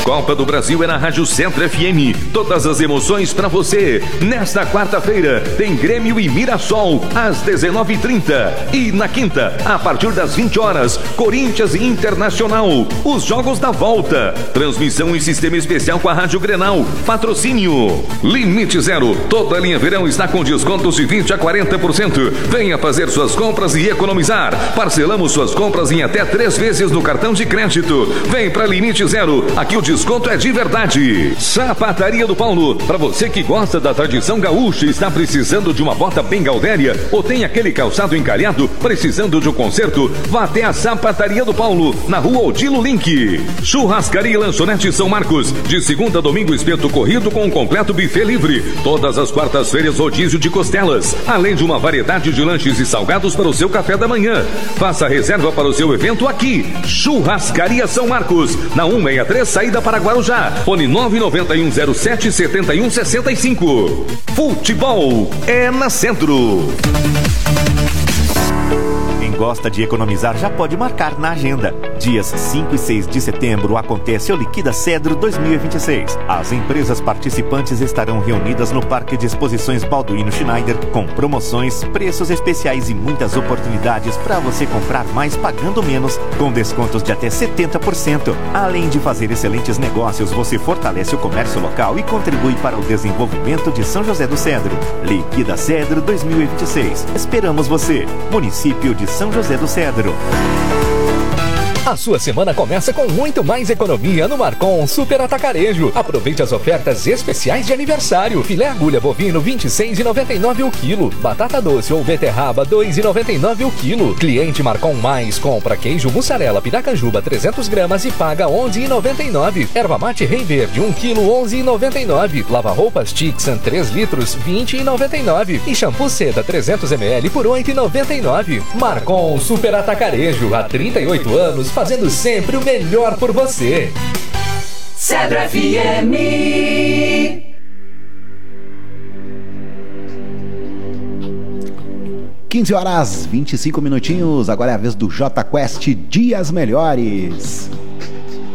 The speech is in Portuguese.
Copa do Brasil é na Rádio Centro FM. Todas as emoções pra você. Nesta quarta-feira tem Grêmio e Mirassol às 19h30. E na quinta, a partir das 20 horas, Corinthians e Internacional. Os jogos da volta. Transmissão em sistema especial com a Rádio Grenal. Patrocínio Limite Zero. Toda a linha verão está com descontos de 20% a 40%. Venha fazer suas compras e economizar. Parcelamos suas compras em até 3 vezes no cartão de crédito. Vem pra Limite Zero. Aqui o desconto é de verdade. Sapataria do Paulo. Para você que gosta da tradição gaúcha e está precisando de uma bota bem gaudéria ou tem aquele calçado encalhado precisando de um conserto, vá até a Sapataria do Paulo, na rua Odilo Link. Churrascaria e Lanchonete São Marcos. De segunda a domingo, espeto corrido com um completo buffet livre. Todas as quartas-feiras, rodízio de costelas. Além de uma variedade de lanches e salgados para o seu café da manhã. Faça reserva para o seu evento aqui. Churrascaria São Marcos. Na 163, saída para Guarujá. Fone 991077165. Futebol é na Centro. Quem gosta de economizar já pode marcar na agenda. Dias 5 e 6 de setembro acontece o Liquida Cedro 2026. As empresas participantes estarão reunidas no Parque de Exposições Balduino Schneider com promoções, preços especiais e muitas oportunidades para você comprar mais pagando menos, com descontos de até 70%. Além de fazer excelentes negócios, você fortalece o comércio local e contribui para o desenvolvimento de São José do Cedro. Liquida Cedro 2026. Esperamos você. Município de São José do Cedro. A sua semana começa com muito mais economia no Marcon Super Atacarejo. Aproveite as ofertas especiais de aniversário. Filé agulha bovino R$ 26,99 o quilo. Batata doce ou beterraba R$ 2,99 o quilo. Cliente Marcon Mais compra queijo mussarela Piracanjuba 300 gramas e paga R$ 11,99. Erva mate Rei Verde 1 quilo R$ 11,99. Lava roupas Tixan 3 litros R$ 20,99. E shampoo Seda 300 ml por R$ 8,99. Marcon Super Atacarejo. Há 38 anos fazendo sempre o melhor por você. Cedro FM. 15 horas 25 minutinhos. Agora é a vez do J Quest Dias Melhores.